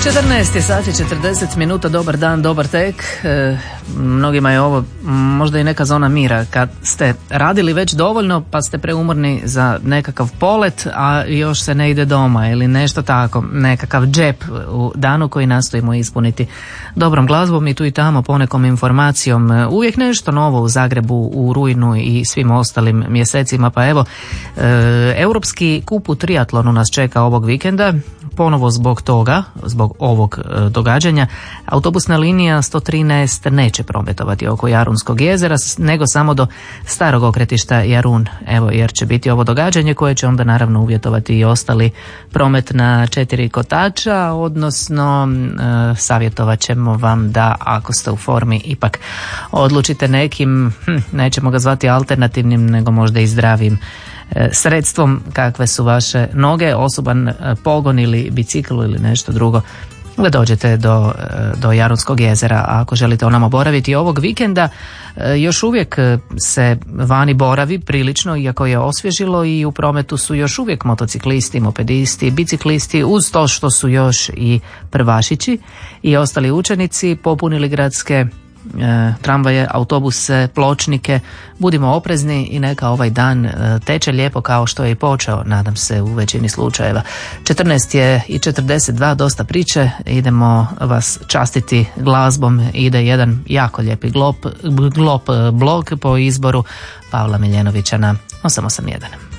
14 je sati 40 minuta, dobar dan, dobar tek. Mnogima je ovo možda i neka zona mira kad ste radili već dovoljno pa ste preumorni za nekakav polet, a još se ne ide doma ili nešto tako, nekakav džep u danu koji nastojimo ispuniti dobrom glazbom i tu i tamo ponekom informacijom. Uvijek nešto novo u Zagrebu u rujnu i svim ostalim mjesecima, pa evo, Europski kup u triatlonu nas čeka ovog vikenda. Ponovo zbog toga, zbog ovog događanja, autobusna linija 113 neće prometovati oko Jarunskog jezera, nego samo do starog okretišta Jarun, evo, jer će biti ovo događanje koje će onda naravno uvjetovati i ostali promet na 4 kotača, odnosno savjetovat ćemo vam da ako ste u formi ipak odlučite nekim, nećemo ga zvati alternativnim, nego možda i zdravim sredstvom, kakve su vaše noge, osoban pogon ili bicikl ili nešto drugo, da dođete do Jarunskog jezera. A ako želite onamo boraviti ovog vikenda, još uvijek se vani boravi prilično, iako je osvježilo, i u prometu su još uvijek motociklisti, mopedisti, biciklisti, uz to što su još i prvašići i ostali učenici popunili gradske tramvaje, autobuse, pločnike. Budimo oprezni i neka ovaj dan teče lijepo kao što je i počeo, nadam se, u većini slučajeva. 14 je i 42, dosta priče, idemo vas častiti glazbom. Ide jedan jako lijepi glop blog po izboru Pavla Miljenovića na 881.